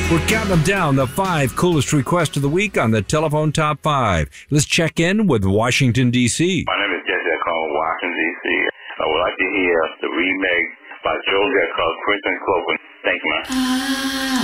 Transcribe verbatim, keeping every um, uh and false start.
We're counting them down, the five coolest requests of the week on the Telephone Top five. Let's check in with Washington, D C. My name is Jesse. I call Washington, D C. I would like to hear the remake by Joe Jack called Crimson Clover. Thank you, man.